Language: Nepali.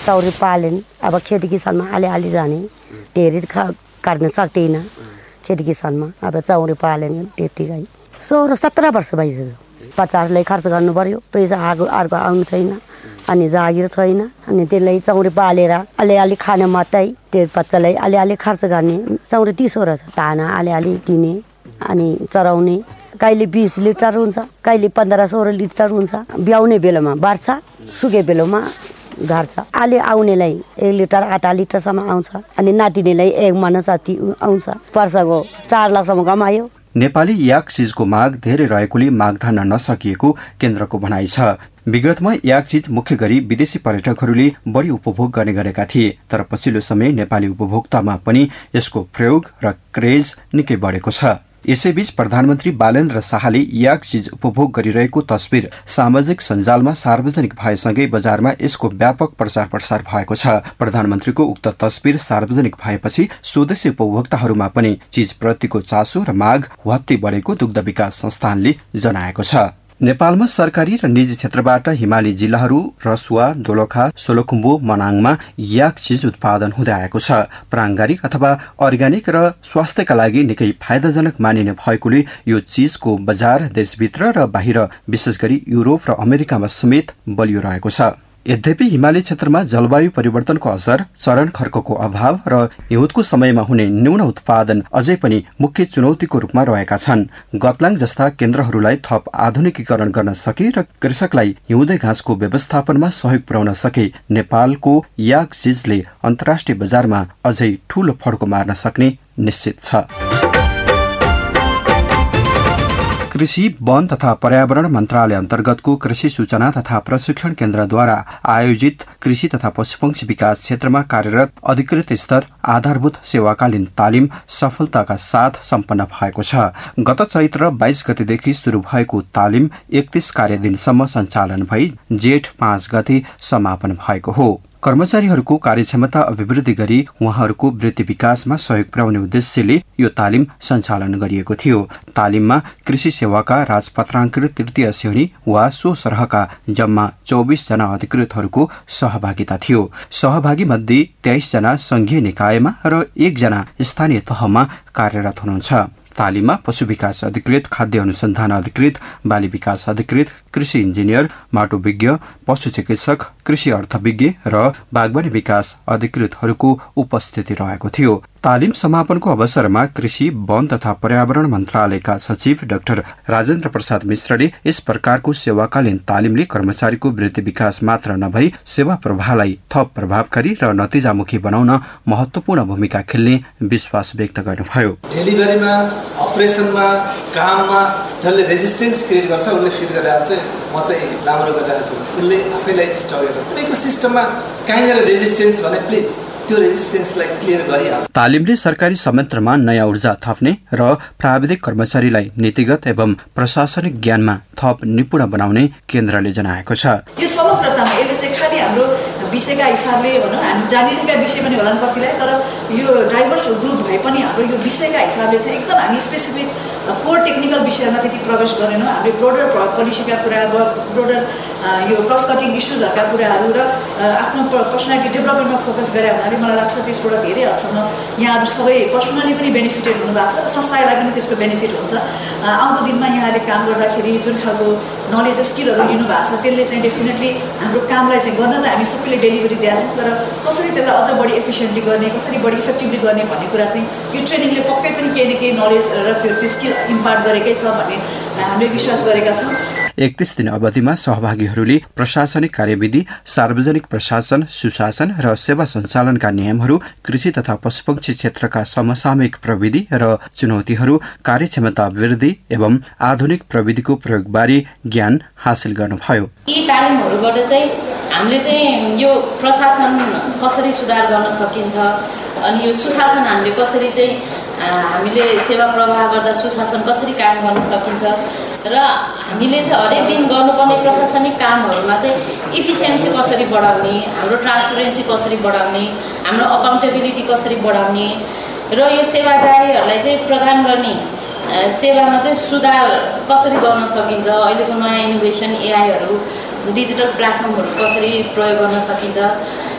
चौरी पालेन अब खेती किसानमा अलि जाने धेरै काट्न सक्दैन खेती किसानमा अब चौरी पालेन त्यतिकै 16-17 वर्ष भइसक्यो 50 खर्च गर्नु पर्यो पैसा अर्को आउनु छैन अनि जागिर छैन अनि त्यसलाई चौरी पालेर अलि खाने मात्रै त्यो बच्चालाई अलि खर्च गर्ने चौरी 30 वटा छ दाना अलि दिने अनि चराउने कहिले 20 लिटर हुन्छ कहिले 15-16 लिटर हुन्छ ब्याउने बेलामा बढ्छ सुके बेलामा घट्छ अलि आउनेलाई 1 लिटर आधा लिटरसम्म आउँछ अनि नातिनेलाई 1 महिना जति आउँछ वर्षको 4 लाखसम्म कमायो। नेपाली याक चीजको माग धेरै रहेकोले माग धान्न नसकिएको केन्द्रको भनाइ छ। विगतमा याक चीज मुख्य गरी विदेशी पर्यटकहरूले बढी उपभोग गर्ने गरेका थिए तर पछिल्लो समय नेपाली उपभोक्तामा पनि यसको प्रयोग र क्रेज निकै बढेको छ। यसैबीच प्रधानमन्त्री बालेन्द्र शाहले याक चीज उपभोग गरिरहेको तस्बिर सामाजिक सञ्जालमा सार्वजनिक भएसँगै बजारमा यसको व्यापक प्रचार प्रसार भएको छ। प्रधानमन्त्रीको उक्त तस्बिर सार्वजनिक भएपछि स्वदेशी उपभोक्ताहरूमा पनि चीज प्रतिको चासो र माग हत्ती बढेको दुग्ध विकास संस्थानले जनाएको छ। नेपालमा सरकारी र निजी क्षेत्रबाट हिमाली जिल्लाहरू रसुवा, दोलखा, सोलुखुम्बु, मनाङमा याक चीज उत्पादन हुँदै आएको छ। प्राङ्गारिक अथवा अर्ग्यानिक र स्वास्थ्यका लागि निकै फाइदाजनक मानिने भएकोले यो चीजको बजार देशभित्र र बाहिर विशेष गरी युरोप र अमेरिकामा समेत बलियो रहेको छ। यद्यपि हिमाली क्षेत्रमा जलवायु परिवर्तनको असर, चरण खर्कको अभाव र हिउँदको समयमा हुने न्यून उत्पादन अझै पनि मुख्य चुनौतीको रूपमा रहेका छन्। गतलाङ जस्ता केन्द्रहरूलाई थप आधुनिकीकरण गर्न सके र कृषकलाई हिउँदे घाँसको व्यवस्थापनमा सहयोग पुर्याउन सके नेपालको याक चीजले अन्तर्राष्ट्रिय बजारमा अझै ठूलो फड्को मार्न सक्ने निश्चित छ। कृषि, वन तथा पर्यावरण मन्त्रालय अन्तर्गतको कृषि सूचना तथा प्रशिक्षण केन्द्रद्वारा आयोजित कृषि तथा पशुपक्षी विकास क्षेत्रमा कार्यरत अधिकृत स्तर आधारभूत सेवाकालीन तालिम सफलताका साथ सम्पन्न भएको छ। गत चैत्र 22 गतेदेखि शुरू भएको तालिम 31 कार्यदिनसम्म सञ्चालन भई जेठ 5 गते समापन भएको हो। कर्मचारीहरूको कार्यक्षमता अभिवृद्धि गरी उहाँहरूको वृत्ति विकासमा सहयोग पुर्याउने उद्देश्यले यो तालिम सञ्चालन गरिएको थियो। तालिममा कृषि सेवाका राजपत्राङ्कृत तृतीय श्रेणी वा सो सरहका जम्मा 24 जना अधिकृतहरूको सहभागिता थियो। सहभागी मध्ये 23 जना संघीय निकायमा र 1 जना स्थानीय तहमा कार्यरत हुनुहुन्छ। तालिममा पशु विकास अधिकृत, खाद्य अनुसन्धान अधिकृत, बाली विकास अधिकृत, कृषि इन्जिनियर, माटो विज्ञ, पशु चिकित्सक, कृषि अर्थविज्ञ र बागवानी विकास अधिकृतहरूको उपस्थिति रहेको थियो। तालिम समापनको अवसरमा कृषि, वन तथा पर्यावरण मन्त्रालयका सचिव डाक्टर राजेन्द्र प्रसाद मिश्रले यस प्रकारको सेवाकालीन तालिमले कर्मचारीको वृत्ति विकास मात्र नभई सेवा प्रवाहलाई थप प्रभावकारी र नतिजामुखी बनाउन महत्वपूर्ण भूमिका खेल्ने विश्वास व्यक्त गर्नुभयो। डेलिभरीमा, अपरेसनमा, काममा जसले रेजिस्टेन्स क्रिएट गर्छ उसले फिल गरेर चाहिँ म चाहिँ राम्रो गरिरहेको छु उसले आफैलाई स्टप गरेर तपाईँको सिस्टममा कहीँनिर रेजिस्टेन्स भने प्लिज त्यो रेजिस्टेन्सलाई क्लियर गरिहाल्नु। तालिमले सरकारी संयन्त्रमा नयाँ ऊर्जा थप्ने र प्राविधिक कर्मचारीलाई नीतिगत एवं प्रशासनिक ज्ञानमा थप निपुण बनाउने केन्द्रले जनाएको छ। यो समग्रतामा यसले चाहिँ खालि हाम्रो विषयका हिसाबले भनौँ हामी जानिरहेका विषय पनि होला कतिलाई तर यो डाइभर्स ग्रुप भए पनि हाम्रो यो विषयका हिसाबले चाहिँ एकदम हामी स्पेसिफिक कोर टेक्निकल विषयमा त्यति प्रवेश गरेनौँ। हामीले ब्रोडर पोलिसीका कुरा, ब्रोडर यो क्रस कटिङ इस्युजहरूका कुराहरू र आफ्नो पर्सनालिटी डेभलपमेन्टमा फोकस गरे हुनाले मलाई लाग्छ त्यसबाट धेरै हदसम्म यहाँहरू सबै पर्सनली पनि बेनिफिटेड हुनुभएको छ र संस्थालाई पनि त्यसको बेनिफिट हुन्छ। आउँदो दिनमा यहाँले काम गर्दाखेरि जुन खालको नलेज स्किलहरू लिनुभएको छ त्यसले चाहिँ डेफिनेटली हाम्रो कामलाई चाहिँ गर्न त हामी सबैले डेलिभरी दिएको छौँ तर कसरी त्यसलाई अझ बढी एफिसियन्टली गर्ने, कसरी बढी इफेक्टिभली गर्ने भन्ने कुरा चाहिँ यो ट्रेनिङले पक्कै पनि केही न केही नलेज र त्यो स्किल इम्पार्ट गरेकै छ भन्ने हामीले विश्वास गरेका छौँ। 31 दिन अवधिमा सहभागीहरूले प्रशासनिक कार्यविधि, सार्वजनिक प्रशासन, सुशासन र सेवा सञ्चालनका नियमहरू, कृषि तथा पशुपक्षी क्षेत्रका समसामयिक प्रविधि र चुनौतीहरू, कार्यक्षमता वृद्धि एवं आधुनिक प्रविधिको प्रयोगबारे ज्ञान हासिल गर्नुभयो। यी तालिमहरूबाट चाहिँ हामीले चाहिँ यो प्रशासन कसरी सुधार गर्न सकिन्छ अनि यो सुशासन हामीले कसरी चाहिँ हामीले सेवा प्रवाह गर्दा सुशासन कसरी कायम गर्न सकिन्छ र हामीले चाहिँ हरेक दिन गर्नुपर्ने प्रशासनिक कामहरूमा चाहिँ इफिसियन्सी कसरी बढाउने, हाम्रो ट्रान्सपेरेन्सी कसरी बढाउने, हाम्रो अकाउन्टेबिलिटी कसरी बढाउने र यो सेवादारीहरूलाई चाहिँ प्रदान गर्ने सेवामा चाहिँ सुधार कसरी गर्न सकिन्छ, अहिलेको नयाँ इनोभेसन एआईहरू, डिजिटल प्लेटफर्महरू कसरी प्रयोग गर्न सकिन्छ